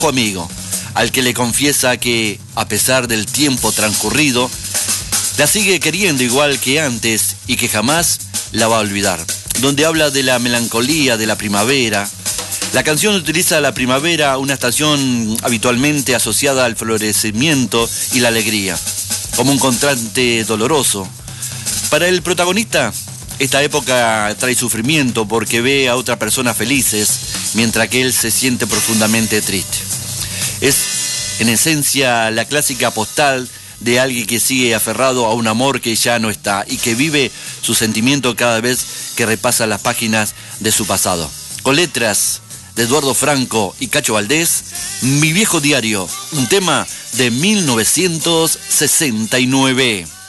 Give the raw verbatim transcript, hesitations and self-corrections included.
amigo, al que le confiesa que, a pesar del tiempo transcurrido, la sigue queriendo igual que antes y que jamás la va a olvidar. Donde habla de la melancolía de la primavera. La canción utiliza la primavera, una estación habitualmente asociada al florecimiento y la alegría, como un contraste doloroso. Para el protagonista, esta época trae sufrimiento porque ve a otras personas felices, mientras que él se siente profundamente triste. Es, en esencia, la clásica postal de alguien que sigue aferrado a un amor que ya no está y que vive su sentimiento cada vez que repasa las páginas de su pasado. Con letras de Eduardo Franco y Cacho Valdés, Mi viejo diario, un tema de mil novecientos sesenta y nueve.